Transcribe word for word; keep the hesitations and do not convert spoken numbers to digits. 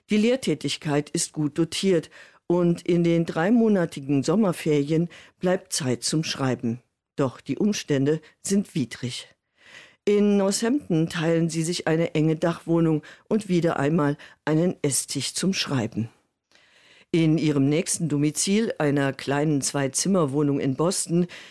Die Lehrtätigkeit ist gut dotiert und in den dreimonatigen Sommerferien bleibt Zeit zum Schreiben. Doch die Umstände sind widrig. In Northampton teilen sie sich eine enge Dachwohnung und wieder einmal einen Esstisch zum Schreiben. In ihrem nächsten Domizil, einer kleinen Zwei-Zimmer-Wohnung in Boston,